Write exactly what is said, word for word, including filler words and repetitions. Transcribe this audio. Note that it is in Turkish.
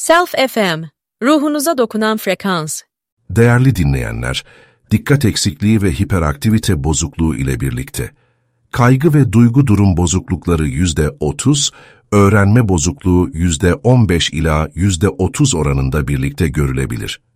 Self F M, ruhunuza dokunan frekans. Değerli dinleyenler, dikkat eksikliği ve hiperaktivite bozukluğu ile birlikte, kaygı ve duygu durum bozuklukları yüzde otuz, öğrenme bozukluğu yüzde on beş ila yüzde otuz oranında birlikte görülebilir.